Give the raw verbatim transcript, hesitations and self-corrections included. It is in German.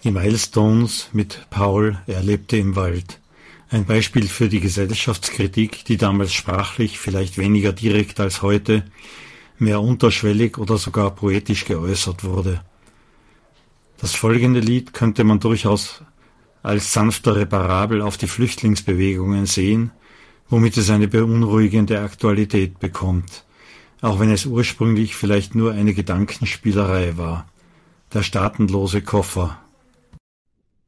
Die Milestones mit Paul, er lebte im Wald. Ein Beispiel für die Gesellschaftskritik, die damals sprachlich vielleicht weniger direkt als heute, mehr unterschwellig oder sogar poetisch geäußert wurde. Das folgende Lied könnte man durchaus als sanftere Parabel auf die Flüchtlingsbewegungen sehen, womit es eine beunruhigende Aktualität bekommt, auch wenn es ursprünglich vielleicht nur eine Gedankenspielerei war. Der staatenlose Koffer